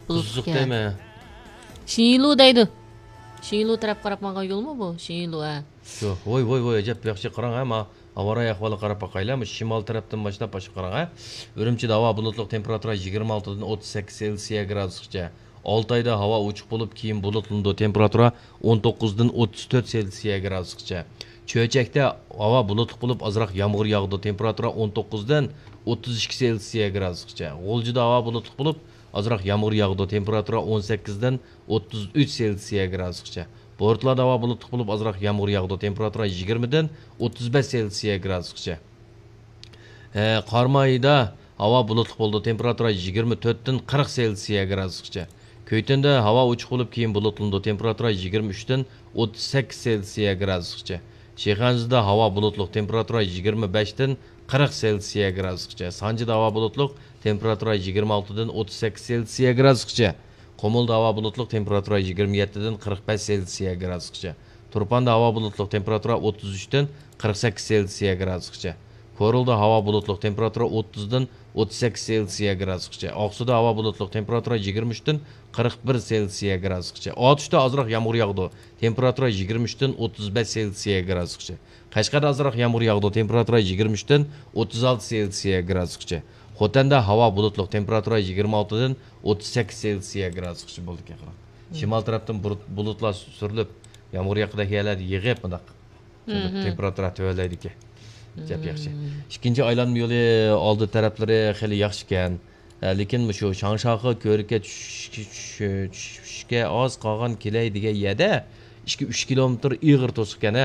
Buzuq deymi? Şiyilu deydi. Şiyilu taraf qarab manga yo'l mu bu? Şiyilu ha. Yo'q, voy, ajab yaxshi qarang ha. Havoray ahvoli qarab baqaylar. Shimol tarafdan boshlab boshqa qarang ha. Urumchida havo bulutliq, temperatura 26 dan 38 Selsiya gradusgacha. Oltayda havo ochiq bo'lib, keyin bulutli, temperatura 19 dan 34 Selsiya gradusgacha. Cho'chakda havo bulutli bo'lib, ozroq yomg'ir yog'di, temperatura 19 dan 32 Selsiya gradusgacha. G'o'ljida havo bulutli bo'lib, ozroq yomg'ir yog'di, temperatura 18 dan 33 Selsiya gradusgacha. Portlarda havo bulutli bo'lib, ozroq yomg'ir yog'di, temperatura 20 dan 35 Selsiya gradusgacha. Qarmayda havo bulutli bo'ldi, temperatura 24 dan 40 Selsiya gradusgacha. Köytenda havo ochiq bo'lib, keyin bulutli, temperatura 23 dan 38 Selsiya gradusgacha. Shexanzida havo bulutli, temperatura 25 dan 40 Selsiya gradusgacha. Sanjida havo bulutli, temperatura 26 dan 38 Selsiya gradusgacha. Qomulda havo bulutli, temperatura 27 dan 45 Selsiya gradusgacha. Turpanda havo bulutli, temperatura 33 dan 48 Selsiya gradusgacha. Ko'rilda havo bulutli, temperatura 30 dan 38 Selsiya gradusgacha. Oqsuda havo bulutli, temperatura 23 dan 41 Selsiya gradusgacha. Otishda ozroq yomg'ir yog'di, temperatura 23 dan 35 Selsiya gradusgacha. Qashqarda ozroq yomg'ir yog'di, temperatura 23 dan 36 Selsiya gradusgacha. Xotanda havo bulutli, temperatura 26 dan 38 Selsiya gradusgacha bo'ldi ekan. Shimol tarafdan bulutlar surilib, yomg'ir yoqida keladi, yig'ib bundoq. Temperatura to'valaydi ekan. Jab yaxshi. Ikkinchi aylanma yo'li oldi taraflari xili yaxshi ekan. Lekin shu Shangshaxi ko'rikka tushishga oz qolgan kelay degan yerda 2-3 kilometr ig'ir to'siq ekan.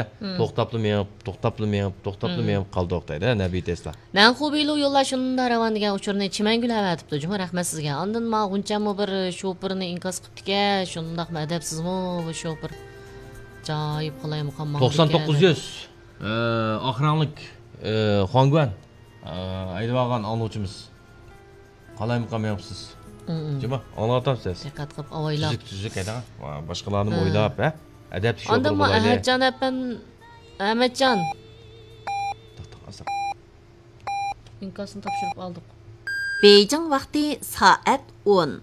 To'xtab qoldi o'qtaydi, Nabiy Tesla. Men xubilu yo'llar shunda ravan degan uchurni Chimangul avatibdi. Juma rahmat sizga. Ondan ma'g'unchami bir shoferni inkos qilibdi-ku, shundaq adabsizmi bu shofer. Joyib qolay muqammam. 9900 oxranlik Xongguan aydib olgan oluvchimiz. Qalay muqammamsiz? Juma, anlatamsiz. Diqqat qilib avaylab. Tuzuk aytang. Boshqalarni o'ylab, ha? Adab shofer bo'laylik. Ondan Ahmadjon apan Ahmadjon. To'xta, inkosini topshirib oldik. Beijing vaqti soat 10.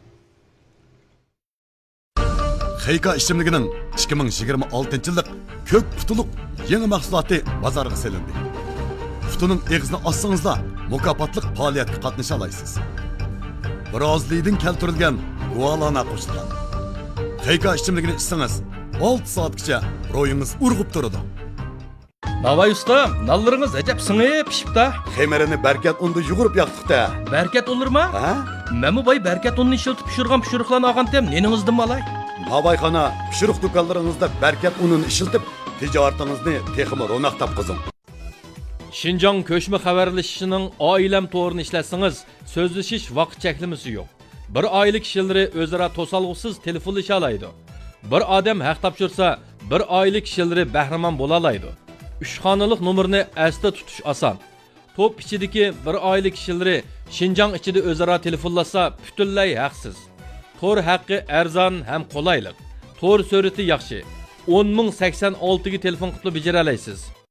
Xeyka ishimligining 2026 yillik ko'k putuluq yangi mahsuloti bozorga selindi. Putuning eg'izini ossangizda mukofotlik faoliyatga qatnasha olasiz. Birozlidan keltirilgan guvalana qo'shilgan. Xeyka ishimligini ichsangiz 6 soatgacha ro'yingiz urg'ib turadi. Navay usta, nallarınız acab sınıp pişipta. Xeymerini berkat unda yugurib yoqdiqda. Berkat olur mu? Ha? Memu bay berkat unni işiltip pişirgan ağan tem, neningizdim alay? Babayxana, pişiriq do'konlaringizda berkat unini ishiltib, tijoratingizni texmi ro'naq topqizing. Şinjan köşme xabarlashishining oilam to'g'rini ishlasangiz, so'zlashish vaqt cheklimasi yo'q. Bir oila kishilar o'zaro to'salg'usiz telefonlasha oladi. Bir odam haq topshirsa, bir oila kishilar bahramon bo'la oladi. 3 xonalik nomerni asda tutish oson. Top ichidagi bir oila kishilari Şinjan ichida o'zaro telefonlasa, butunlay haqsiz. Tor haqqi arzon ham qulaylik. Tor surati yaxshi. 10.086 ga telefon qilib bejara olasiz.